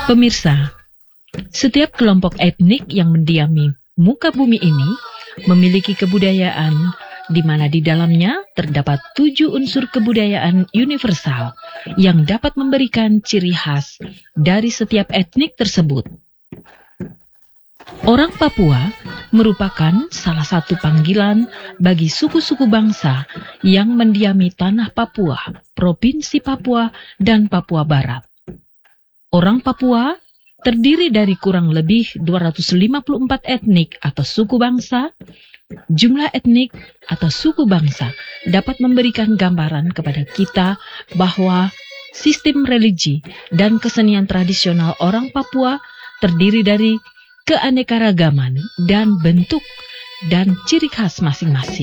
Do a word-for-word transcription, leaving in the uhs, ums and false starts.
Pemirsa, setiap kelompok etnik yang mendiami muka bumi ini memiliki kebudayaan di mana di dalamnya terdapat tujuh unsur kebudayaan universal yang dapat memberikan ciri khas dari setiap etnik tersebut. Orang Papua merupakan salah satu panggilan bagi suku-suku bangsa yang mendiami tanah Papua, Provinsi Papua, dan Papua Barat. Orang Papua terdiri dari kurang lebih dua ratus lima puluh empat etnik atau suku bangsa. Jumlah etnik atau suku bangsa dapat memberikan gambaran kepada kita bahwa sistem religi dan kesenian tradisional orang Papua terdiri dari keanekaragaman dan bentuk dan ciri khas masing-masing.